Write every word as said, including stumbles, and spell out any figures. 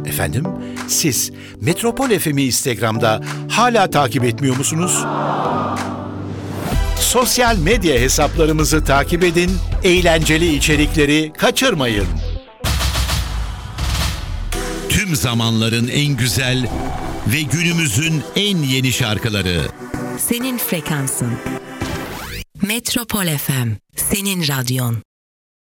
Efendim, siz Metropol F M'i Instagram'da hala takip etmiyor musunuz? Sosyal medya hesaplarımızı takip edin, eğlenceli içerikleri kaçırmayın. Tüm zamanların en güzel ve günümüzün en yeni şarkıları. Senin frekansın. Metropol F M, senin radyon.